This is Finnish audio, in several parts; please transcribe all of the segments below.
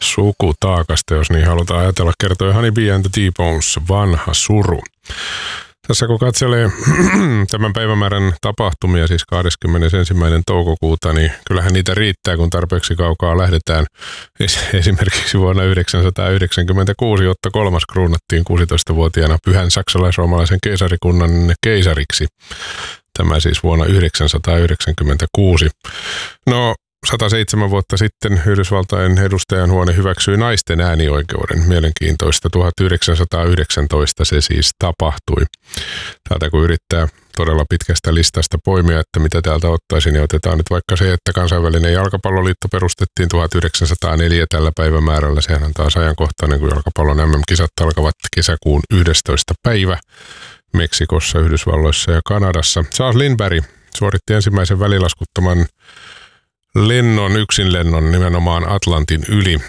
sukutaakasta, jos niin halutaan ajatella, kertoi Honey Bee and the T-Bones Vanha suru. Tässä kun katselee tämän päivämäärän tapahtumia, siis 21. toukokuuta, niin kyllähän niitä riittää, kun tarpeeksi kaukaa lähdetään. Esimerkiksi vuonna 1996 Otto III kruunattiin 16-vuotiaana pyhän saksalais-roomalaisen keisarikunnan keisariksi. Tämä siis vuonna 1996. No, 107 vuotta sitten Yhdysvaltain edustajanhuone hyväksyi naisten äänioikeuden. Mielenkiintoista. 1919 se siis tapahtui. Täältä kun yrittää todella pitkästä listasta poimia, että mitä täältä ottaisin, niin otetaan nyt vaikka se, että kansainvälinen jalkapalloliitto perustettiin 1904 tällä päivämäärällä. Sehän on taas ajankohtainen, kun jalkapallon MM-kisat alkavat kesäkuun 11. päivä Meksikossa, Yhdysvalloissa ja Kanadassa. Charles Lindbergh suoritti ensimmäisen välilaskuttoman yksinlennon nimenomaan Atlantin yli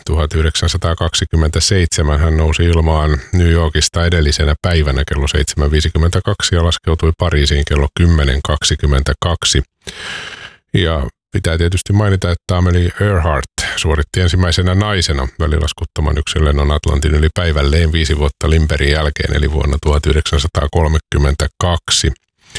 1927. Hän nousi ilmaan New Yorkista edellisenä päivänä kello 7.52 ja laskeutui Pariisiin kello 10.22. Ja pitää tietysti mainita, että Amelie Earhart suoritti ensimmäisenä naisena välilaskuttoman yksinlennon Atlantin yli päivälleen 5 vuotta Lindberghin jälkeen, eli vuonna 1932.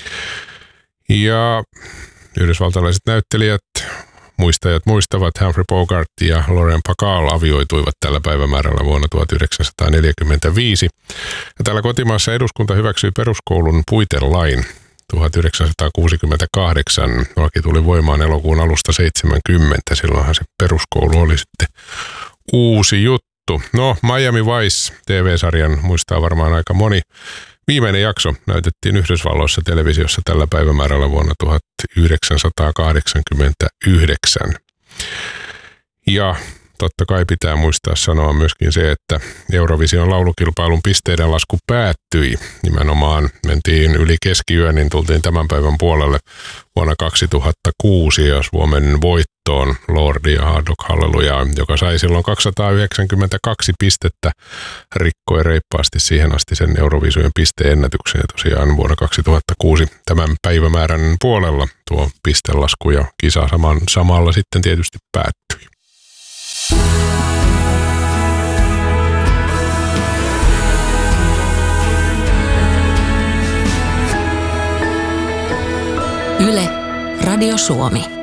Ja yhdysvaltalaiset näyttelijät, muistajat muistavat, Humphrey Bogart ja Lauren Bacall avioituivat tällä päivämäärällä vuonna 1945. Ja täällä kotimaassa eduskunta hyväksyi peruskoulun puitelain 1968. Laki tuli voimaan elokuun alusta 70. Silloinhan se peruskoulu oli sitten uusi juttu. No, Miami Vice TV-sarjan muistaa varmaan aika moni. Viimeinen jakso näytettiin Yhdysvalloissa televisiossa tällä päivämäärällä vuonna 1989. Ja totta kai pitää muistaa sanoa myöskin se, että Eurovision laulukilpailun pisteiden lasku päättyi. Nimenomaan mentiin yli keskiyön, niin tultiin tämän päivän puolelle vuonna 2006 ja Suomen voittoon Lordi ja Hard Rock Hallelujah, joka sai silloin 292 pistettä, rikkoi reippaasti siihen asti sen Eurovision pisteennätyksen. Ja tosiaan vuonna 2006 tämän päivämäärän puolella tuo pistelasku ja kisa samalla sitten tietysti päättyi. Yle, Radio Suomi.